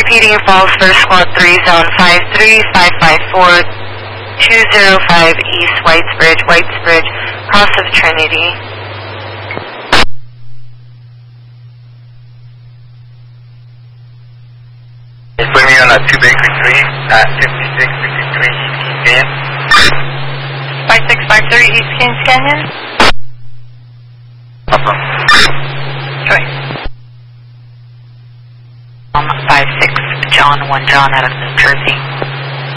Repeating falls for Squad 3, Zone 53554, 205 East Whitesbridge, cross of Trinity. Put me on a 2 Bakery 3 at 5663 East Canyon. 5653 East Kings Canyon. Awesome. Joy. 56 John, 1 John out of New Jersey.